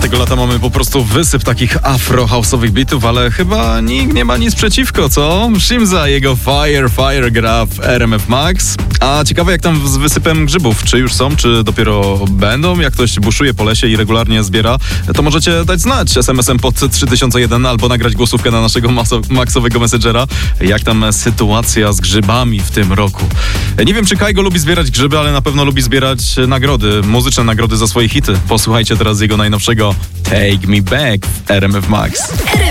Tego lata mamy po prostu wysyp takich afro-house'owych bitów, ale chyba nikt nie ma nic przeciwko, co? Shimza, jego Fire gra w RMF Max. A ciekawe jak tam z wysypem grzybów. Czy już są, czy dopiero będą? Jak ktoś buszuje po lesie i regularnie zbiera, to możecie dać znać SMS-em pod 3001 albo nagrać głosówkę na naszego maxowego messengera. Jak tam sytuacja z grzybami w tym roku? Nie wiem, czy Kajgo lubi zbierać grzyby, ale na pewno lubi zbierać nagrody, muzyczne nagrody za swoje hity. Posłuchajcie teraz jego najnowszego Take Me Back w RMF Max.